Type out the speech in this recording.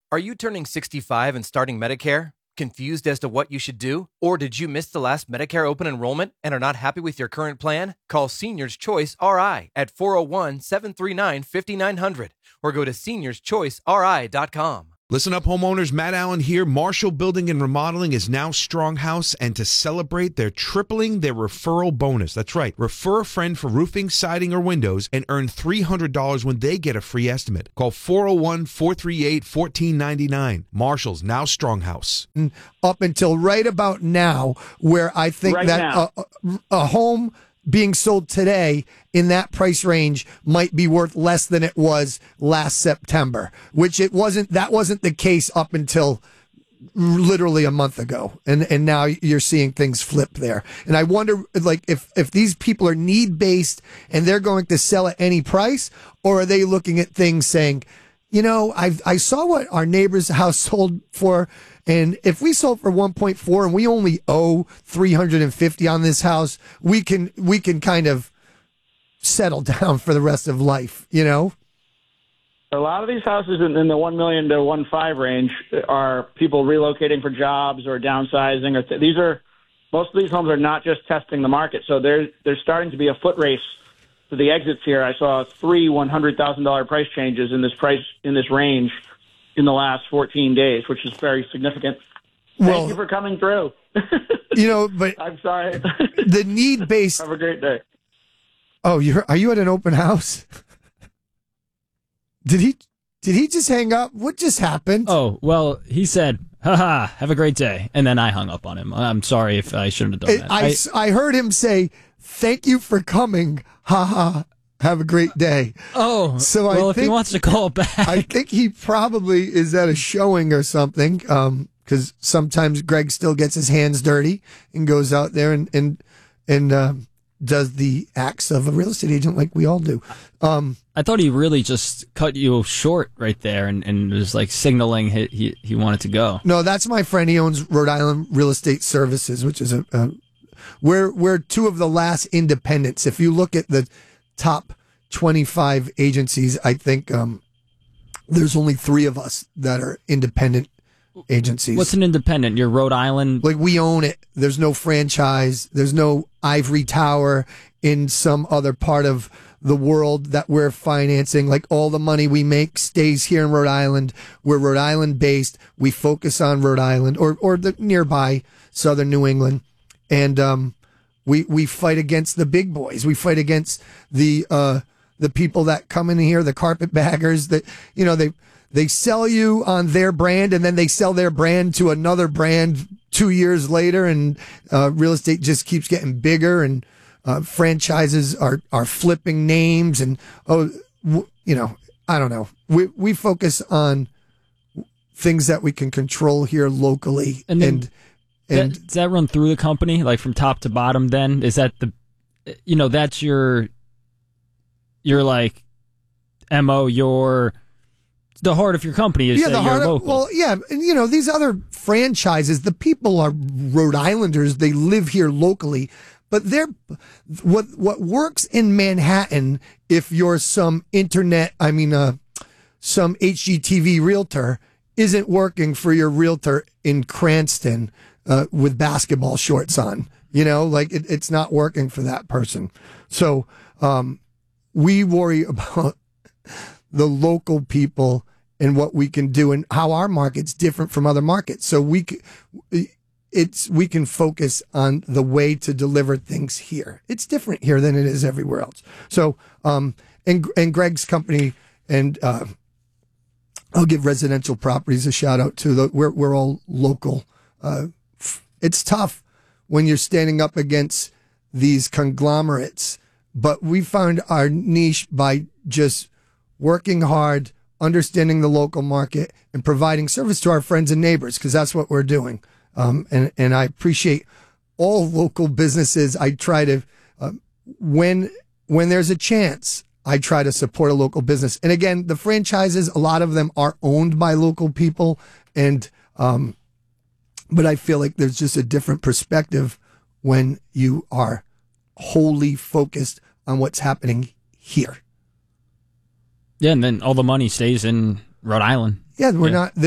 Are you turning 65 and starting Medicare? Confused as to what you should do? Or did you miss the last Medicare open enrollment and are not happy with your current plan? Call Seniors Choice RI at 401-739-5900 or go to seniorschoiceri.com. Listen up, homeowners. Matt Allen here. Marshall Building and Remodeling is now Stronghouse, and to celebrate, they're tripling their referral bonus. That's right. Refer a friend for roofing, siding, or windows and earn $300 when they get a free estimate. Call 401-438-1499. Marshall's now Stronghouse. Up until right about now, where I think a home being sold today in that price range might be worth less than it was last September, which that wasn't the case up until literally a month ago. And now you're seeing things flip there. And I wonder, like, if these people are need-based and they're going to sell at any price, or are they looking at things saying, you know, I saw what our neighbor's house sold for, and if we sold for 1.4 and we only owe 350 on this house, we can kind of settle down for the rest of life, you know? A lot of these houses in the 1 million to 1.5 range are people relocating for jobs or downsizing. Most of these homes are not just testing the market, so there's starting to be a foot race to the exits here. I saw 3 $100,000 price changes in this range in the last 14 days, which is very significant. Thank you for coming through. You know, but I'm sorry. The need-based. Have a great day. Oh, are you at an open house? Did he just hang up? What just happened? Oh, well, he said, haha, have a great day. And then I hung up on him. I'm sorry if I shouldn't have done that. I heard him say, thank you for coming. Haha. Have a great day. Oh, so well, if he wants to call back. I think he probably is at a showing or something, because sometimes Greg still gets his hands dirty and goes out there and does the acts of a real estate agent like we all do. I thought he really just cut you short right there and was like signaling he wanted to go. No, that's my friend. He owns Rhode Island Real Estate Services, which is we're two of the last independents. If you look at the top 25 agencies, I think there's only 3 of us that are independent agencies. What's an independent? You're Rhode Island? Like, we own it. There's no franchise. There's no ivory tower in some other part of the world that we're financing. Like, all the money we make stays here in Rhode Island. We're Rhode Island based. We focus on Rhode Island or the nearby southern New England. And we fight against the big boys. We fight against the people that come in here, the carpetbaggers that, you know, they sell you on their brand and then they sell their brand to another brand 2 years later, and real estate just keeps getting bigger, and franchises are flipping names, and I don't know. We focus on things that we can control here locally, and does that run through the company, like from top to bottom? Then is that that's your like MO, the heart of your company is that you're local. Well, yeah, and these other franchises, the people are Rhode Islanders. They live here locally, but what works in Manhattan, if you're some some HGTV realtor, isn't working for your realtor in Cranston with basketball shorts on. It's not working for that person. So we worry about the local people and what we can do and how our market's different from other markets. So we can focus on the way to deliver things here. It's different here than it is everywhere else. So, and Greg's company, and I'll give Residential Properties a shout out too. We're all local. It's tough when you're standing up against these conglomerates, but we found our niche by just working hard, understanding the local market, and providing service to our friends and neighbors, because that's what we're doing. And I appreciate all local businesses. I try to, when there's a chance, I try to support a local business. And again, the franchises, a lot of them are owned by local people, and but I feel like there's just a different perspective when you are wholly focused on what's happening here. Yeah, and then all the money stays in Rhode Island. Yeah, we're not.